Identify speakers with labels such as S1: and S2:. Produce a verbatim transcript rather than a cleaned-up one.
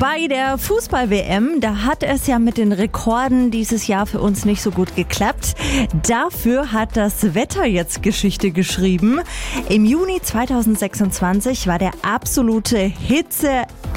S1: Bei der Fußball-W M, da hat es ja mit den Rekorden dieses Jahr für uns nicht so gut geklappt. Dafür hat das Wetter jetzt Geschichte geschrieben. Im Juni zweitausendsechsundzwanzig war der absolute Hitze